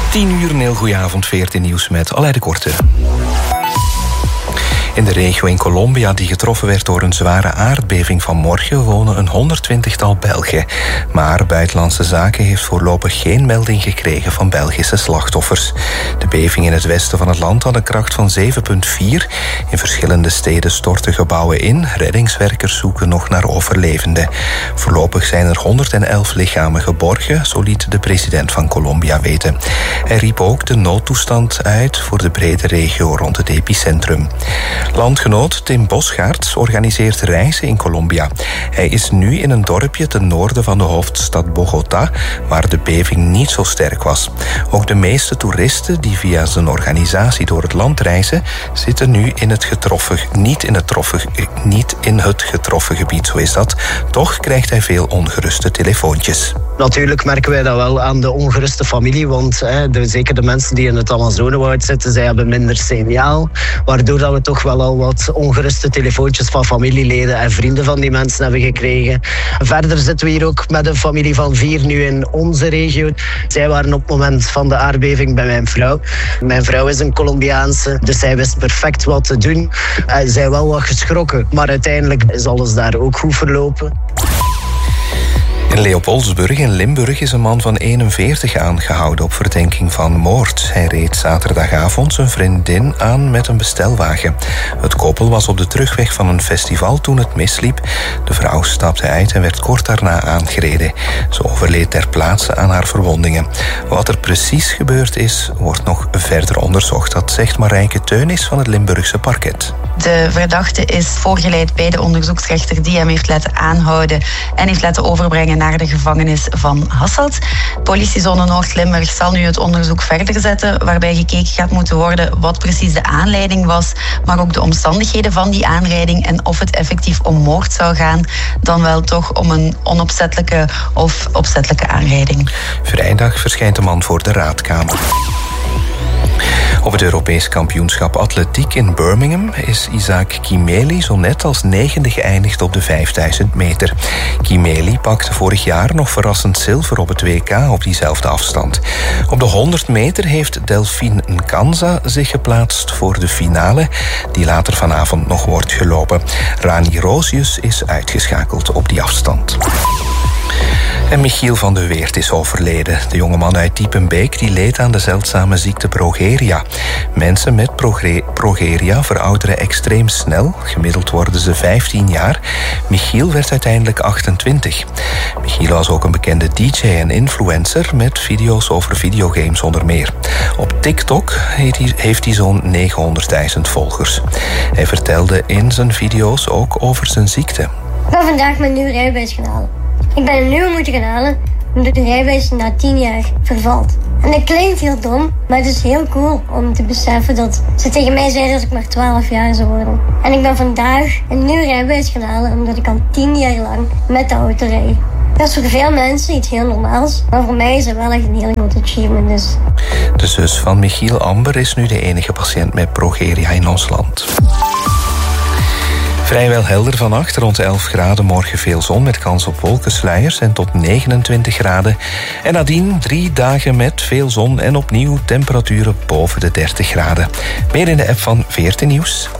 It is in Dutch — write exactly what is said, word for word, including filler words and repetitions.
tien uur, een heel goeie avond, veertien nieuws met Aleid de Korte. In de regio in Colombia, die getroffen werd door een zware aardbeving vanmorgen, wonen een honderdtwintigtal Belgen. Maar Buitenlandse Zaken heeft voorlopig geen melding gekregen van Belgische slachtoffers. De beving in het westen van het land had een kracht van zeven komma vier. In verschillende steden stortten gebouwen in. Reddingswerkers zoeken nog naar overlevenden. Voorlopig zijn er honderd elf lichamen geborgen, zo liet de president van Colombia weten. Hij riep ook de noodtoestand uit voor de brede regio rond het epicentrum. Landgenoot Tim Bosgaert organiseert reizen in Colombia. Hij is nu in een dorpje ten noorden van de hoofdstad Bogota, waar de beving niet zo sterk was. Ook de meeste toeristen die via zijn organisatie door het land reizen, zitten nu in het getroffen, niet, in het troffen, niet in het getroffen gebied, zo is dat. Toch krijgt hij veel ongeruste telefoontjes. Natuurlijk merken wij dat wel aan de ongeruste familie, want hè, de, zeker de mensen die in het Amazonewoud zitten, zij hebben minder signaal, waardoor dat we toch wel al wat ongeruste telefoontjes van familieleden en vrienden van die mensen hebben gekregen. Verder zitten we hier ook met een familie van vier nu in onze regio. Zij waren op het moment van de aardbeving bij mijn vrouw. Mijn vrouw is een Colombiaanse, dus zij wist perfect wat te doen. Zij zijn wel wat geschrokken, maar uiteindelijk is alles daar ook goed verlopen. In Leopoldsburg in Limburg is een man van eenenveertig aangehouden op verdenking van moord. Hij reed zaterdagavond zijn vriendin aan met een bestelwagen. Het koppel was op de terugweg van een festival toen het misliep. De vrouw stapte uit en werd kort daarna aangereden. Ze overleed ter plaatse aan haar verwondingen. Wat er precies gebeurd is, wordt nog verder onderzocht. Dat zegt Marijke Teunis van het Limburgse parket. De verdachte is voorgeleid bij de onderzoeksrechter die hem heeft laten aanhouden en heeft laten overbrengen naar de gevangenis van Hasselt. Politiezone Noord-Limburg zal nu het onderzoek verder zetten, waarbij gekeken gaat moeten worden wat precies de aanleiding was, maar ook de omstandigheden van die aanrijding en of het effectief om moord zou gaan, dan wel toch om een onopzettelijke of opzettelijke aanrijding. Vrijdag verschijnt de man voor de raadkamer. Op het Europees kampioenschap atletiek in Birmingham is Isaac Kimeli zo net als negende geëindigd op de vijfduizend meter. Kimeli pakte vorig jaar nog verrassend zilver op het W K op diezelfde afstand. Op de honderd meter heeft Delphine Nkanza zich geplaatst voor de finale, die later vanavond nog wordt gelopen. Rani Rosius is uitgeschakeld op die afstand. En Michiel van de Weert is overleden. De jongeman uit Diepenbeek die leed aan de zeldzame ziekte progeria. Mensen met proge- progeria verouderen extreem snel. Gemiddeld worden ze vijftien jaar. Michiel werd uiteindelijk achtentwintig. Michiel was ook een bekende D J en influencer met video's over videogames onder meer. Op TikTok heeft hij zo'n negenhonderdduizend volgers. Hij vertelde in zijn video's ook over zijn ziekte. Ik ben vandaag mijn nieuwe rijbewijs gaan halen. Ik ben een nieuwe moeten gaan halen omdat de rijbewijs na tien jaar vervalt. En dat klinkt heel dom, maar het is heel cool om te beseffen dat ze tegen mij zeiden dat ik maar twaalf jaar zou worden. En ik ben vandaag een nieuwe rijbewijs gaan halen omdat ik al tien jaar lang met de auto rijd. Dat is voor veel mensen iets heel normaals, maar voor mij is het wel echt een heel groot achievement. Dus. De zus van Michiel, Amber, is nu de enige patiënt met progeria in ons land. Vrijwel helder vannacht, rond elf graden. Morgen veel zon met kans op wolkensluiers en tot negenentwintig graden. En nadien drie dagen met veel zon en opnieuw temperaturen boven de dertig graden. Meer in de app van veertien Nieuws.